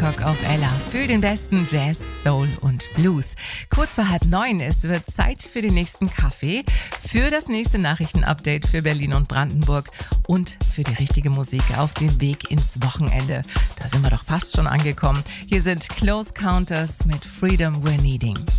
Hancock auf Ella für den besten Jazz, Soul und Blues. Kurz vor 8:30, es wird Zeit für den nächsten Kaffee, für das nächste Nachrichtenupdate für Berlin und Brandenburg und für die richtige Musik auf dem Weg ins Wochenende. Da sind wir doch fast schon angekommen. Hier sind Close Counters mit Freedom We're Needing.